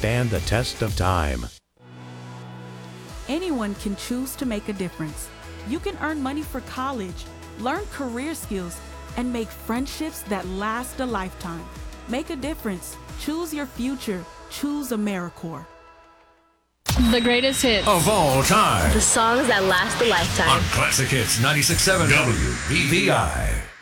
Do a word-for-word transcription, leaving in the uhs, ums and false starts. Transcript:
stand the test of time. Anyone can choose to make a difference. You can earn money for college, learn career skills, and make friendships that last a lifetime. Make a difference. Choose your future. Choose AmeriCorps. The greatest hits of all time. The songs that last a lifetime. On Classic Hits ninety-six point seven W B V I.